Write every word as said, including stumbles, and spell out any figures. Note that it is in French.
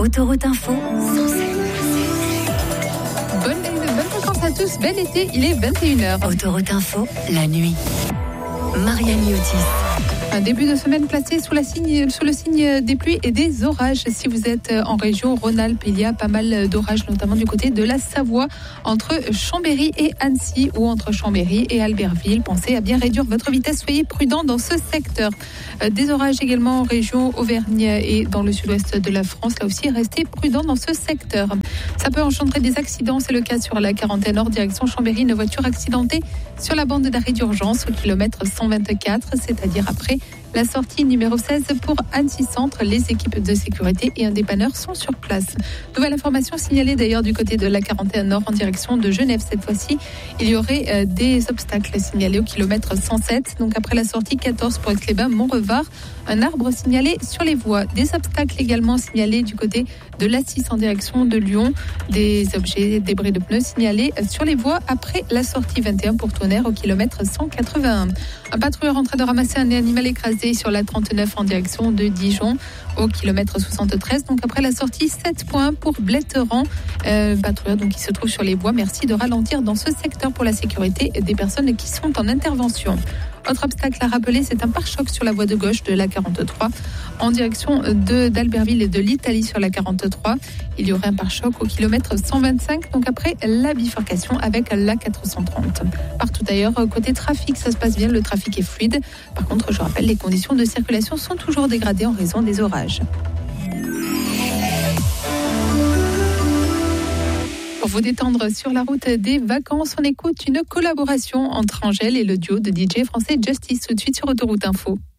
Autoroute Info. Bonne, bonne vacances à tous, bel été, il est vingt et une heures. Autoroute Info, la nuit. Marianne Yotis. Un début de semaine placé sous, la signe, sous le signe des pluies et des orages. Si vous êtes en région Rhône-Alpes, il y a pas mal d'orages, notamment du côté de la Savoie, entre Chambéry et Annecy ou entre Chambéry et Albertville. Pensez à bien réduire votre vitesse, soyez prudents dans ce secteur. Des orages également en région Auvergne et dans le sud-ouest de la France. Là aussi, restez prudents dans ce secteur. Ça peut engendrer des accidents, c'est le cas sur la quarantaine nord, direction Chambéry. Une voiture accidentée sur la bande d'arrêt d'urgence au kilomètre cent vingt-quatre, c'est-à-dire après la sortie numéro seize pour Annecy Centre. Les équipes de sécurité et un dépanneur sont sur place. Nouvelle information signalée d'ailleurs du côté de la quarantaine nord en direction de Genève. Cette fois-ci, il y aurait euh, des obstacles signalés au kilomètre cent sept. Donc après la sortie quatorze pour Aix-les-Bains, Montrevard, un arbre signalé sur les voies. Des obstacles également signalés du côté de l'A six en direction de Lyon. Des objets, débris de pneus signalés sur les voies après la sortie vingt et un pour Tonnerre au kilomètre cent quatre-vingt-un. Un patrouilleur en train de ramasser un animal écrasé sur la trente-neuf en direction de Dijon au kilomètre soixante-treize. Donc après la sortie sept point un pour Bletteran. Euh, patrouilleur donc qui se trouve sur les voies. Merci de ralentir dans ce secteur pour la sécurité des personnes qui sont en intervention. Autre obstacle à rappeler, c'est un pare-choc sur la voie de gauche de la quarante-trois en direction de d'Albertville et de l'Italie sur la quarante-trois. Il y aurait un pare-choc au kilomètre cent vingt-cinq, donc après la bifurcation avec la quatre cent trente. Partout ailleurs, côté trafic, ça se passe bien, le trafic est fluide. Par contre, je rappelle, les conditions de circulation sont toujours dégradées en raison des orages. Pour vous détendre sur la route des vacances, on écoute une collaboration entre Angèle et le duo de D J français Justice tout de suite sur Autoroute Info.